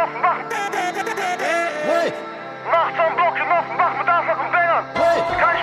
Hey! Nachts am Block genossen, wach mit Anschlag und Sängern. Hey!